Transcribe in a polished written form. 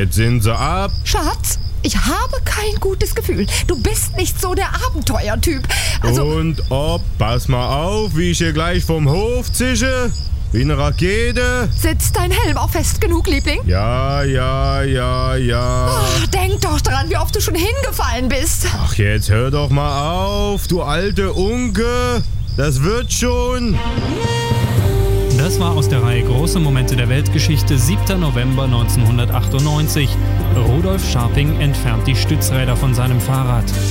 jetzt sind sie ab. Schatz, ich habe kein gutes Gefühl. Du bist nicht so der Abenteuertyp. Und ob, pass mal auf, wie ich hier gleich vom Hof zische. Wie eine Rakete. Sitzt dein Helm auch fest genug, Liebling? Ja. Ach, denk doch dran, wie oft du schon hingefallen bist. Ach, jetzt hör doch mal auf, du alte Unke. Das wird schon. Das war aus der Reihe Große Momente der Weltgeschichte, 7. November 1998. Rudolf Scharping entfernt die Stützräder von seinem Fahrrad.